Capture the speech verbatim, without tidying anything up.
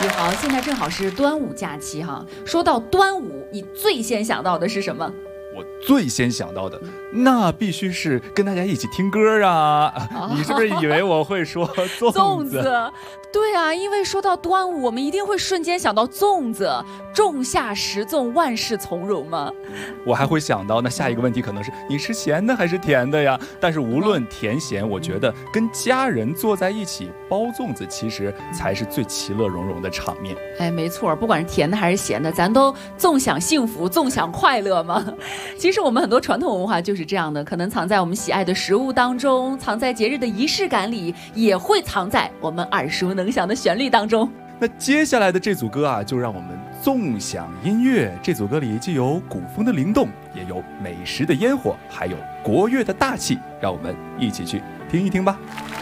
宇豪，现在正好是端午假期哈。说到端午，你最先想到的是什么？ 我最先想到的，那必须是跟大家一起听歌啊！哦、你是不是以为我会说粽子？ 粽子，对啊，因为说到端午，我们一定会瞬间想到粽子，仲夏食粽，万事从容嘛。 我还会想到，那下一个问题可能是你吃咸的还是甜的呀？但是无论甜咸，我觉得跟家人坐在一起包粽子，其实才是最其乐融融的场面。 哎，没错，不管是甜的还是咸的，咱都纵享幸福，纵享快乐嘛。其实我们很多传统文化就是这样的，可能藏在我们喜爱的食物当中，藏在节日的仪式感里，也会藏在我们耳熟能详的旋律当中。 那接下来的这组歌啊，就让我们纵享音乐。这组歌里既有古风的灵动，也有美食的烟火，还有国乐的大气，让我们一起去听一听吧。